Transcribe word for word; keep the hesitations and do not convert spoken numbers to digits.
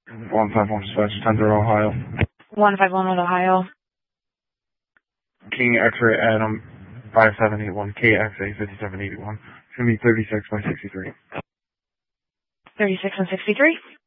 one five one dispatch, ten zero Ohio. one five one Ohio. King X-ray Adam five seven eight one, K X A fifty-seven eighty-one. It's going to be thirty-six by sixty-three. thirty-six and sixty-three?